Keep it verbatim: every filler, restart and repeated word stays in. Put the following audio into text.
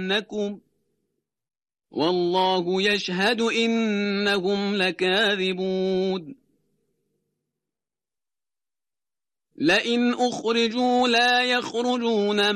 لَيَجْمَعَنَّكُمْ وَاللَّهُ يَشْهَدُ إِنَّهُمْ لَكَاذِبُونَ لئن أخرجوا لا يخرجون